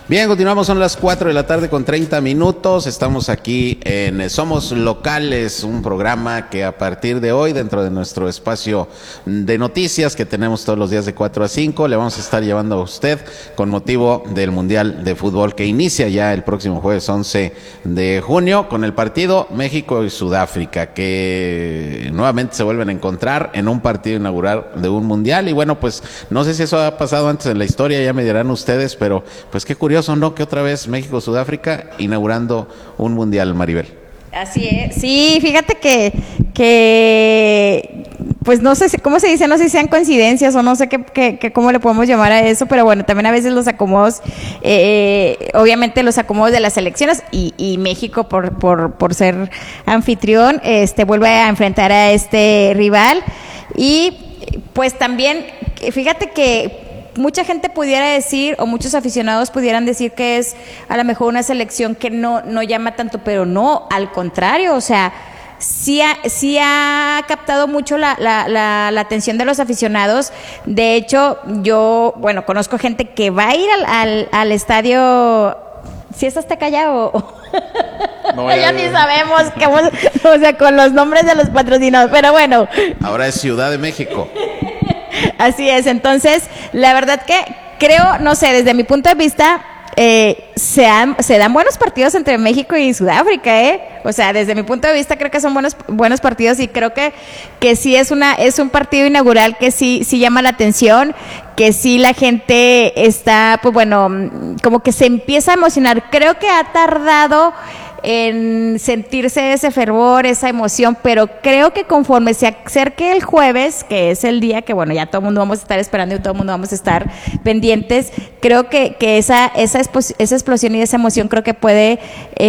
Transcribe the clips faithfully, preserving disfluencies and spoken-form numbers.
Bien, continuamos, son las cuatro de la tarde con treinta minutos. Estamos aquí en Somos Locales, un programa que a partir de hoy, dentro de nuestro espacio de noticias que tenemos todos los días de cuatro a cinco, le vamos a estar llevando a usted con motivo del Mundial de Fútbol que inicia ya el próximo jueves once de junio con el partido México y Sudáfrica, que nuevamente se vuelven a encontrar en un partido inaugural de un Mundial. Y bueno, pues no sé si eso ha pasado antes en la historia, ya me dirán ustedes, pero pues qué curioso, ¿no? Que otra vez México-Sudáfrica inaugurando un Mundial, Maribel. Así es, sí, fíjate que, que pues no sé cómo se dice, no sé si sean coincidencias o no sé qué, qué, qué cómo le podemos llamar a eso, pero bueno, también a veces los acomodos, eh, obviamente los acomodos de las elecciones y, y México por, por, por ser anfitrión, este vuelve a enfrentar a este rival y pues también, fíjate que mucha gente pudiera decir, o muchos aficionados pudieran decir que es a lo mejor una selección que no, no llama tanto, pero no, al contrario, o sea, sí ha, sí ha captado mucho la, la, la, la atención de los aficionados. De hecho, yo, bueno, conozco gente que va a ir al, al, al estadio. ¿Si es Azteca ya o...? No, ya, ya ni sabemos, que, o sea, con los nombres de los patrocinados, pero bueno. Ahora es Ciudad de México. Así es, entonces, la verdad que creo, no sé, desde mi punto de vista, eh, se, han, se dan buenos partidos entre México y Sudáfrica, ¿eh? O sea, desde mi punto de vista creo que son buenos buenos partidos y creo que, que sí es una es un partido inaugural que sí sí llama la atención, que sí la gente está, pues bueno, como que se empieza a emocionar. Creo que ha tardado en sentirse ese fervor, esa emoción, pero creo que conforme se acerque el jueves, que es el día que, bueno, ya todo el mundo vamos a estar esperando y todo el mundo vamos a estar pendientes, creo que, que esa, esa, esa explosión y esa emoción creo que puede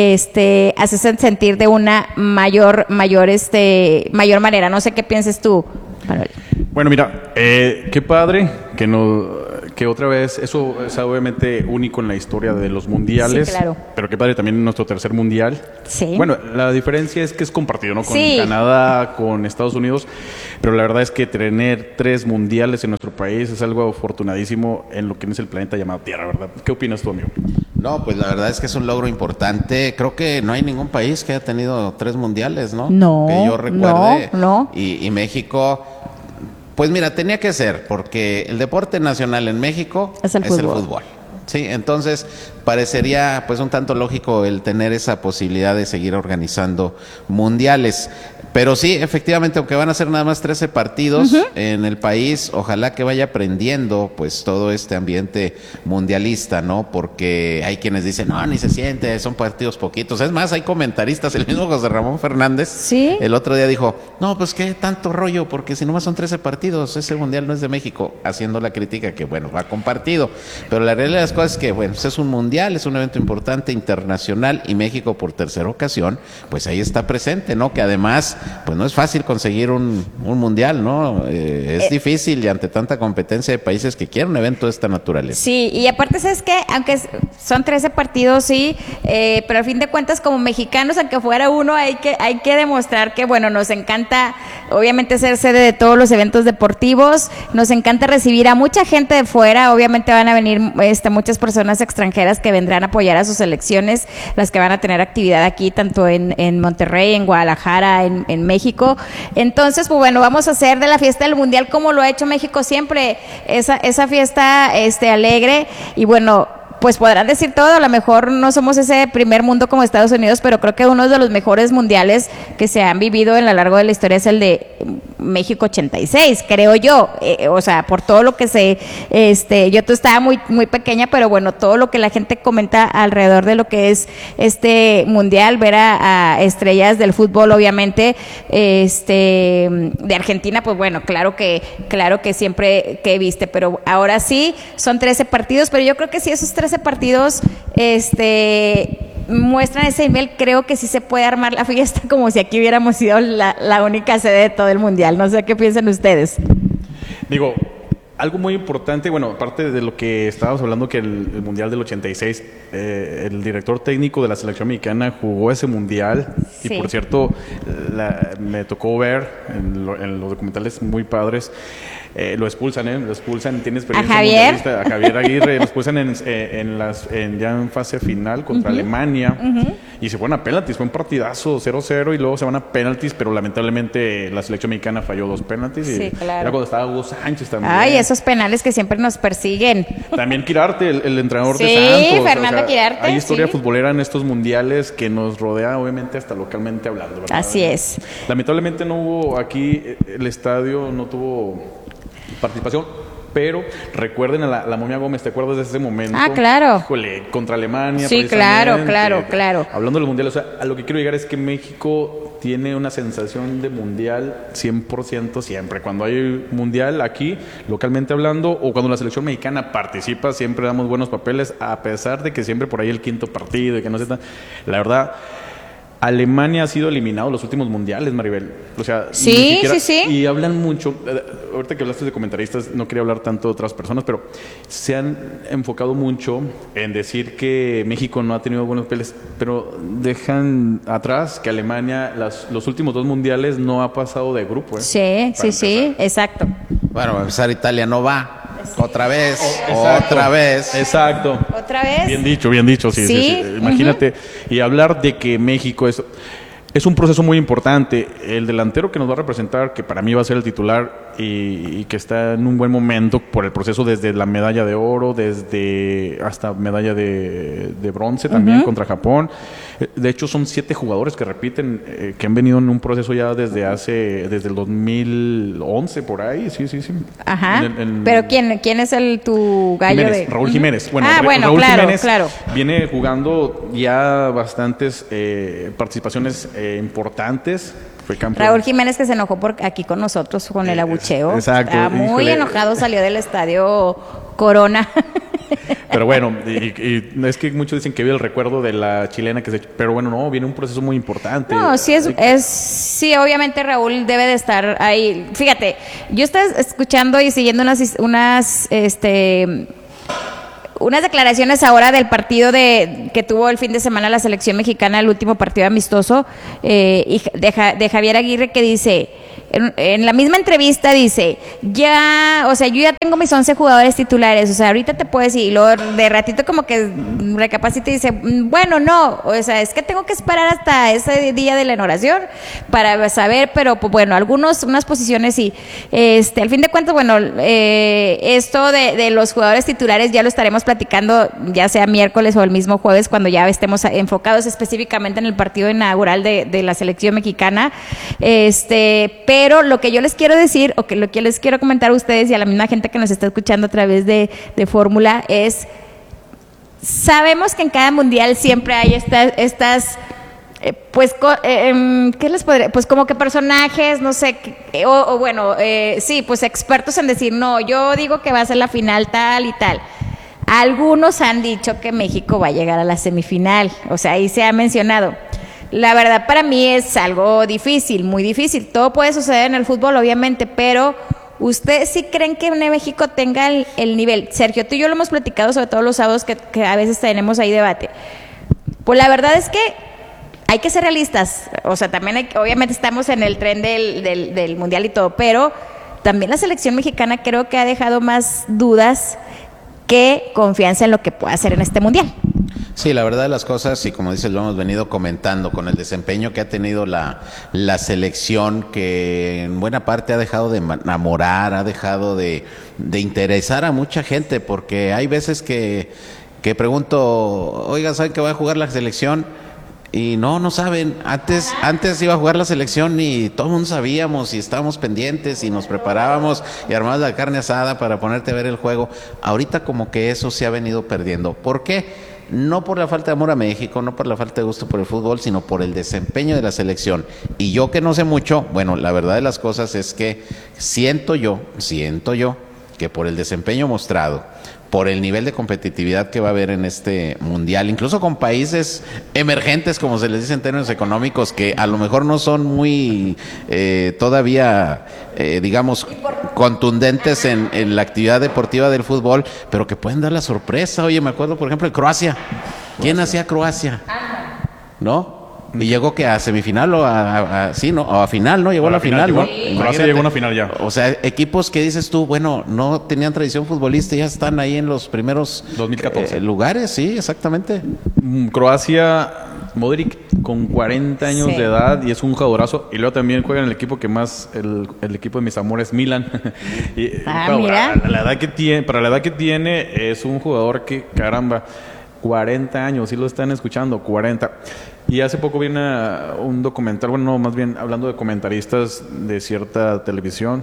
este, hacerse sentir de una mayor, mayor, este, mayor manera. No sé qué pienses tú, Manuel. Bueno, mira, eh, qué padre que no... que otra vez, eso es obviamente único en la historia de los mundiales, sí, claro. Pero qué padre también en nuestro tercer mundial. Sí. Bueno, la diferencia es que es compartido, ¿no? Con sí. Canadá, con Estados Unidos, pero la verdad es que tener tres mundiales en nuestro país es algo afortunadísimo en lo que es el planeta llamado Tierra, ¿verdad? ¿Qué opinas tú, amigo? No, pues la verdad es que es un logro importante. Creo que no hay ningún país que haya tenido tres mundiales, ¿no? No, que yo recuerde. No, no. Y, y México... Pues mira, tenía que ser, porque el deporte nacional en México es el es fútbol. El fútbol. Sí, entonces parecería pues un tanto lógico el tener esa posibilidad de seguir organizando mundiales. Pero sí, efectivamente, aunque van a ser nada más trece partidos uh-huh. en el país, ojalá que vaya aprendiendo pues todo este ambiente mundialista, ¿no? Porque hay quienes dicen, no, ni se siente, son partidos poquitos. Es más, hay comentaristas, el mismo José Ramón Fernández, ¿sí? El otro día dijo, no, pues qué tanto rollo, porque si nomás son trece partidos, ese mundial no es de México, haciendo la crítica que, bueno, va compartido. Pero la realidad de las cosas es que, bueno, pues es un mundial, es un evento importante, internacional, y México por tercera ocasión, pues ahí está presente, ¿no? Que además... pues no es fácil conseguir un, un mundial, ¿no? Eh, es eh, difícil y ante tanta competencia de países que quieren un evento de esta naturaleza. Sí, y aparte, ¿sabes qué? Aunque son trece partidos, sí, eh, pero al fin de cuentas, como mexicanos, aunque fuera uno, hay que, hay que demostrar que, bueno, nos encanta, obviamente, ser sede de todos los eventos deportivos, nos encanta recibir a mucha gente de fuera, obviamente van a venir este, muchas personas extranjeras que vendrán a apoyar a sus selecciones, las que van a tener actividad aquí, tanto en, en Monterrey, en Guadalajara, en, en México. Entonces, pues bueno, vamos a hacer de la fiesta del mundial como lo ha hecho México siempre, esa, esa fiesta este, alegre, y bueno, pues podrán decir todo, a lo mejor no somos ese primer mundo como Estados Unidos, pero creo que uno de los mejores mundiales que se han vivido en lo largo de la historia es el de México ochenta y seis, creo yo, eh, o sea, por todo lo que se, este, yo estaba muy muy pequeña, pero bueno, todo lo que la gente comenta alrededor de lo que es este mundial, ver a, a estrellas del fútbol, obviamente, este, de Argentina, pues bueno, claro que, claro que siempre que viste, pero ahora sí, son trece partidos, pero yo creo que sí, esos trece partidos, este... muestran ese nivel, creo que sí se puede armar la fiesta como si aquí hubiéramos sido la, la única sede de todo el mundial. No sé qué piensan ustedes. Digo, algo muy importante, bueno, aparte de lo que estábamos hablando, que el, el mundial del ochenta y seis, eh, el director técnico de la selección mexicana jugó ese mundial, sí. Y por cierto, la, me tocó ver en, lo, en los documentales muy padres, Eh, lo expulsan, ¿eh? Lo expulsan, tiene experiencia. ¿A Javier? A Javier Aguirre lo expulsan en, eh, en las, en, ya en fase final contra uh-huh. Alemania. Uh-huh. Y se fueron a penaltis, fue un partidazo cero cero y luego se van a penaltis, pero lamentablemente la selección mexicana falló dos penaltis. Sí, y claro. Era cuando estaba Hugo Sánchez también. Ay, esos penales que siempre nos persiguen. También Quirarte, el, el entrenador sí, de Santos. Sí, Fernando o sea, Quirarte. Hay historia sí. futbolera en estos mundiales que nos rodea, obviamente, hasta localmente hablando, ¿verdad? Así es. Lamentablemente no hubo aquí, el estadio no tuvo participación, pero recuerden a la, la Momia Gómez, ¿te acuerdas de ese momento? Ah, claro. Híjole, contra Alemania. Sí, claro, claro, claro. Hablando del mundial, o sea, a lo que quiero llegar es que México tiene una sensación de mundial cien por ciento siempre. Cuando hay mundial aquí, localmente hablando, o cuando la selección mexicana participa, siempre damos buenos papeles, a pesar de que siempre por ahí el quinto partido y que no sé, la verdad. Alemania ha sido eliminado en los últimos mundiales, Maribel. O sea, sí, ni siquiera, sí, sí. Y hablan mucho. Eh, ahorita que hablaste de comentaristas, no quería hablar tanto de otras personas, pero se han enfocado mucho en decir que México no ha tenido buenos papeles, pero dejan atrás que Alemania, las, los últimos dos mundiales, no ha pasado de grupo. ¿eh? Sí, Para sí, empezar. sí, exacto. Bueno, a empezar Italia no va. Otra vez, Exacto. otra vez. Exacto. ¿Otra vez? Bien dicho, bien dicho, sí. Sí, sí, sí. Imagínate, uh-huh. Y hablar de que México es, es un proceso muy importante. El delantero que nos va a representar, que para mí va a ser el titular y, y que está en un buen momento por el proceso desde la medalla de oro, desde hasta medalla de, de bronce también uh-huh. contra Japón. De hecho, son siete jugadores que repiten, eh, que han venido en un proceso ya desde hace, desde el dos mil once por ahí, sí, sí, sí. Ajá. En, en, Pero quién, quién es el tu gallo Jiménez, de Raúl Jiménez. Bueno, ah, bueno, Raúl claro, Jiménez claro. viene jugando ya bastantes eh, participaciones eh, importantes. Fue campeón. Raúl Jiménez, que se enojó por aquí con nosotros con el abucheo. Exacto. Estaba muy Híjole. enojado, salió del estadio Corona. Pero bueno, y, y es que muchos dicen que vive el recuerdo de la chilena que se... Pero bueno, no, viene un proceso muy importante. No, sí es, es sí, obviamente Raúl debe de estar ahí. Fíjate, yo estaba escuchando y siguiendo unas, unas, este... unas declaraciones ahora del partido de que tuvo el fin de semana la selección mexicana, el último partido amistoso, eh, y de, de Javier Aguirre, que dice, en, en la misma entrevista dice, ya, o sea, yo ya tengo mis once jugadores titulares, o sea, ahorita te puedes ir, y luego de ratito como que recapacita y dice, bueno, no, o sea, es que tengo que esperar hasta ese día de la inauguración para saber, pero pues bueno, algunos, unas posiciones sí, este, al fin de cuentas, bueno, eh, esto de, de los jugadores titulares ya lo estaremos platicando ya sea miércoles o el mismo jueves cuando ya estemos enfocados específicamente en el partido inaugural de, de la selección mexicana, este, pero lo que yo les quiero decir o que lo que les quiero comentar a ustedes y a la misma gente que nos está escuchando a través de, de Fórmula es, sabemos que en cada mundial siempre hay estas, estas Eh, pues, eh, ¿qué les podría? Pues como que personajes, no sé, o, o bueno, eh, sí, pues expertos en decir, no, yo digo que va a ser la final tal y tal. Algunos han dicho que México va a llegar a la semifinal, o sea, ahí se ha mencionado. La verdad para mí es algo difícil, muy difícil. Todo puede suceder en el fútbol, obviamente, pero ¿ustedes sí creen que México tenga el, el nivel? Sergio, tú y yo lo hemos platicado, sobre todo los sábados que, que a veces tenemos ahí debate. Pues la verdad es que hay que ser realistas, o sea, también hay, obviamente estamos en el tren del, del, del mundial y todo, pero también la selección mexicana creo que ha dejado más dudas que confianza en lo que pueda hacer en este mundial. Sí, la verdad de las cosas, y como dices, lo hemos venido comentando, con el desempeño que ha tenido la, la selección, que en buena parte ha dejado de enamorar, ha dejado de, de interesar a mucha gente, porque hay veces que, que pregunto, oiga, ¿saben que va a jugar la selección? Y no, no saben. Antes, antes iba a jugar la selección y todo el mundo sabíamos y estábamos pendientes y nos preparábamos y armábamos la carne asada para ponerte a ver el juego. Ahorita como que eso se ha venido perdiendo. ¿Por qué? No por la falta de amor a México, no por la falta de gusto por el fútbol, sino por el desempeño de la selección. Y yo que no sé mucho, bueno, la verdad de las cosas es que siento yo, siento yo, que por el desempeño mostrado, por el nivel de competitividad que va a haber en este mundial, incluso con países emergentes, como se les dice en términos económicos, que a lo mejor no son muy eh, todavía, eh, digamos, contundentes en, en la actividad deportiva del fútbol, pero que pueden dar la sorpresa. Oye, me acuerdo, por ejemplo, de Croacia. ¿Quién hacía Croacia? ¿No? ¿Y llegó que a semifinal o a, a, a sí, no, o a final, ¿no? Llegó a la, la final, final, ¿no? Sí. Croacia llegó a una final ya. O sea, equipos que dices tú, bueno, no tenían tradición futbolista, ya están ahí en los primeros dos mil catorce eh, lugares, sí, exactamente. Croacia, Modric con cuarenta años sí. de edad y es un jugadorazo. Y luego también juega en el equipo que más, el, el equipo de mis amores, Milan. y, ah, para, mira. Para la edad que tiene, para la edad que tiene, es un jugador que, caramba, cuarenta años, sí lo están escuchando, cuarenta. Y hace poco vi una, un documental, bueno, no, más bien hablando de comentaristas de cierta televisión,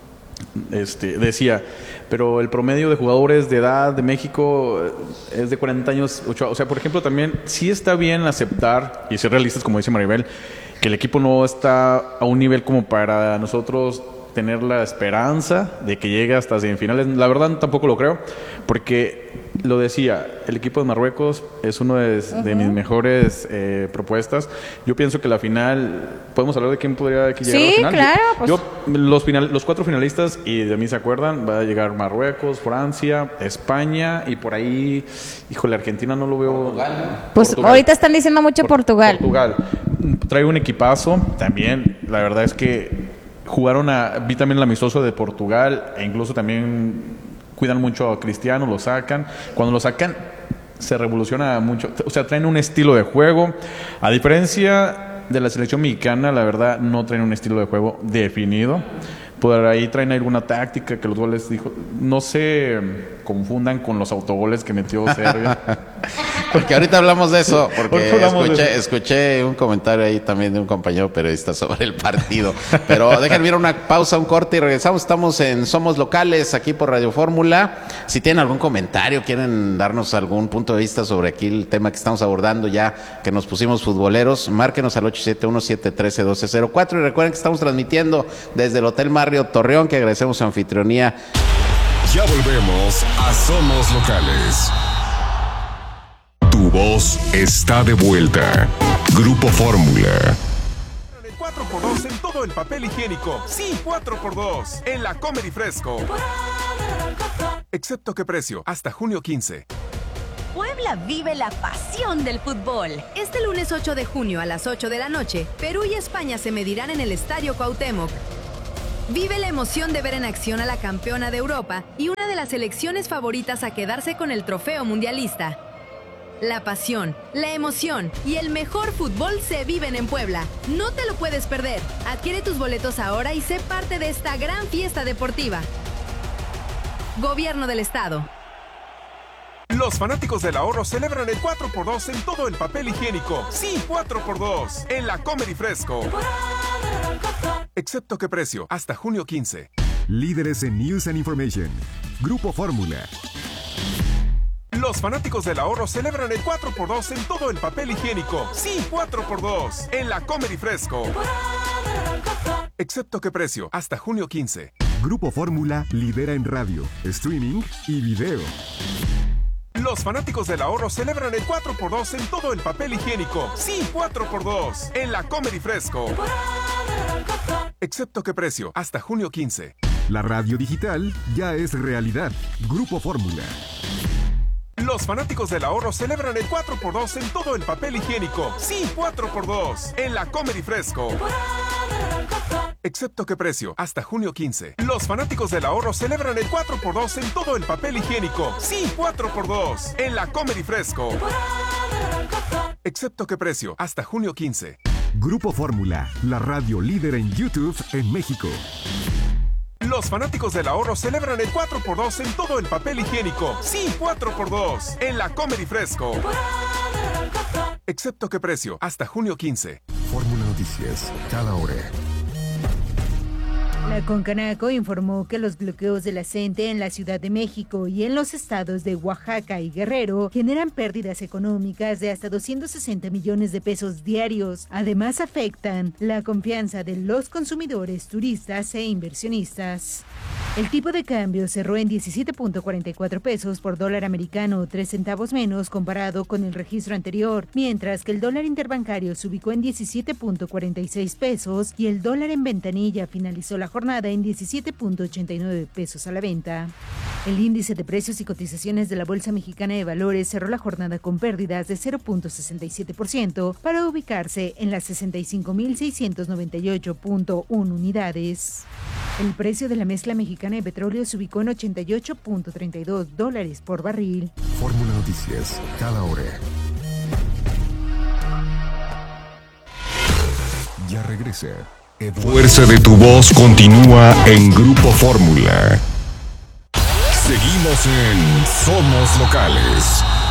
este, decía, pero el promedio de jugadores de edad de México es de cuarenta años. O sea, por ejemplo, también sí está bien aceptar y ser realistas, como dice Maribel, que el equipo no está a un nivel como para nosotros tener la esperanza de que llegue hasta semifinales. La verdad tampoco lo creo, porque lo decía, el equipo de Marruecos es uno de, uh-huh. de mis mejores eh, propuestas. Yo pienso que la final, podemos hablar de quién podría que llegar sí, a la final. Claro, yo, pues. yo los final, los cuatro finalistas, y de mí se acuerdan, va a llegar Marruecos, Francia, España y por ahí, híjole, Argentina no lo veo. Portugal. Pues Portugal. Ahorita están diciendo mucho Por, Portugal. Portugal. Trae un equipazo también. La verdad es que jugaron a, vi también el amistoso de Portugal, e incluso también cuidan mucho a Cristiano, lo sacan. Cuando lo sacan, se revoluciona mucho. O sea, traen un estilo de juego. A diferencia de la selección mexicana, la verdad, no traen un estilo de juego definido. Por ahí traen alguna táctica que los goles, dijo, no se confundan con los autogoles que metió Serbia. Porque ahorita hablamos de eso, porque hablamos escuché, de eso. escuché un comentario ahí también de un compañero periodista sobre el partido. Pero déjenme ir a una pausa, un corte y regresamos. Estamos en Somos Locales, aquí por Radio Fórmula. Si tienen algún comentario, quieren darnos algún punto de vista sobre aquí el tema que estamos abordando ya, que nos pusimos futboleros, márquenos al ocho siete uno, siete uno tres, uno dos cero cuatro. Y recuerden que estamos transmitiendo desde el Hotel Marriott Torreón, que agradecemos su anfitrionía. Ya volvemos a Somos Locales. Tu voz está de vuelta. Grupo Fórmula. cuatro por dos en todo el papel higiénico. Sí, cuatro por dos en la Comer y Fresco. Excepto que precio, hasta junio quince. Puebla vive la pasión del fútbol. Este lunes ocho de junio a las ocho de la noche, Perú y España se medirán en el Estadio Cuauhtémoc. Vive la emoción de ver en acción a la campeona de Europa y una de las selecciones favoritas a quedarse con el trofeo mundialista. La pasión, la emoción y el mejor fútbol se viven en Puebla. No te lo puedes perder. Adquiere tus boletos ahora y sé parte de esta gran fiesta deportiva. Gobierno del Estado. Los fanáticos del ahorro celebran el cuatro por dos en todo el papel higiénico. Sí, cuatro por dos en la Comer y Fresco. Excepto que precio, hasta junio quince. Líderes en News and Information. Grupo Fórmula. Los fanáticos del ahorro celebran el cuatro por dos en todo el papel higiénico. Sí, cuatro por dos en la Comer y Fresco. Excepto que precio, hasta junio quince. Grupo Fórmula lidera en radio, streaming y video. Los fanáticos del ahorro celebran el cuatro por dos en todo el papel higiénico. Sí, cuatro por dos en la Comer y Fresco. Excepto que precio, hasta junio quince. La radio digital ya es realidad. Grupo Fórmula. Los fanáticos del ahorro celebran el cuatro por dos en todo el papel higiénico. Sí, cuatro por dos en la Comer y Fresco. Excepto que precio, hasta junio quince. Los fanáticos del ahorro celebran el cuatro por dos en todo el papel higiénico. Sí, cuatro por dos en la Comer y Fresco. Excepto que precio, hasta junio quince. Grupo Fórmula, la radio líder en YouTube en México. Los fanáticos del ahorro celebran el cuatro por dos en todo el papel higiénico. Sí, cuatro por dos en la Comer y Fresco. Excepto que precio, hasta junio quince. Fórmula Noticias, cada hora. La Concanaco informó que los bloqueos de la CENTE en la Ciudad de México y en los estados de Oaxaca y Guerrero generan pérdidas económicas de hasta doscientos sesenta millones de pesos diarios. Además, afectan la confianza de los consumidores, turistas e inversionistas. El tipo de cambio cerró en diecisiete punto cuarenta y cuatro pesos por dólar americano, tres centavos menos comparado con el registro anterior, mientras que el dólar interbancario se ubicó en diecisiete punto cuarenta y seis pesos y el dólar en ventanilla finalizó la jornada en diecisiete punto ochenta y nueve pesos a la venta. El índice de precios y cotizaciones de la Bolsa Mexicana de Valores cerró la jornada con pérdidas de cero punto sesenta y siete por ciento para ubicarse en las sesenta y cinco mil seiscientos noventa y ocho punto uno unidades. El precio de la mezcla mexicana de petróleo se ubicó en ochenta y ocho punto treinta y dos dólares por barril. Fórmula Noticias, cada hora. Ya regresa. Fuerza de tu voz continúa en Grupo Fórmula. Seguimos en Somos Locales.